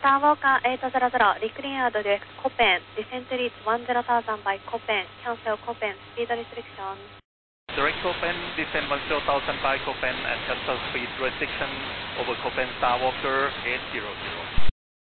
Starwalker 800, declare direct Copen, descent reach 10,000 by Copen, cancel Copen, speed restriction. Direct Copen, descend 10,000 by Copen and cancel speed restriction over Copen Starwalker 800.